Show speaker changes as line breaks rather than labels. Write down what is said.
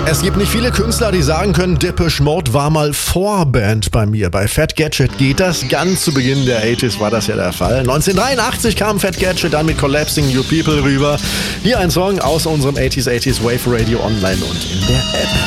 Es gibt nicht viele Künstler, die sagen können, Depeche Mode war mal Vorband bei mir. Bei Fat Gadget geht das. Ganz zu Beginn der 80s war das ja der Fall. 1983 kam Fat Gadget dann mit Collapsing You People rüber. Hier ein Song aus unserem 80s Wave Radio online und in der App.